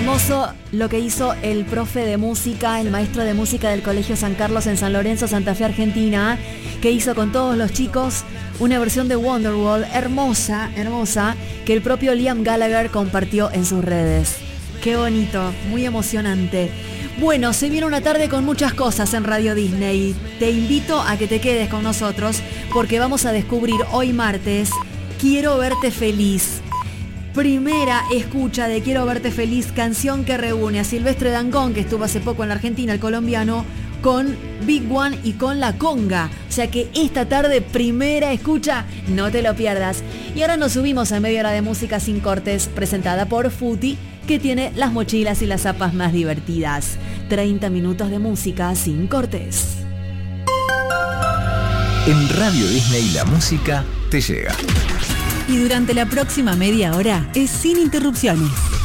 Hermoso lo que hizo el profe de música, el maestro de música del Colegio San Carlos en San Lorenzo, Santa Fe, Argentina, que hizo con todos los chicos una versión de Wonderwall hermosa, hermosa, que el propio Liam Gallagher compartió en sus redes. Qué bonito, muy emocionante. Bueno, se viene una tarde con muchas cosas en Radio Disney. Te invito a que te quedes con nosotros porque vamos a descubrir hoy martes Quiero Verte Feliz. Primera escucha de Quiero Verte Feliz, canción que reúne a Silvestre Dangond, que estuvo hace poco en la Argentina, el colombiano, con Big One y con La Conga. O sea que esta tarde, primera escucha, no te lo pierdas. Y ahora nos subimos a media hora de música sin cortes, presentada por Futi, que tiene las mochilas y las zapas más divertidas. 30 minutos de música sin cortes. En Radio Disney la música te llega. Y durante la próxima media hora es sin interrupciones.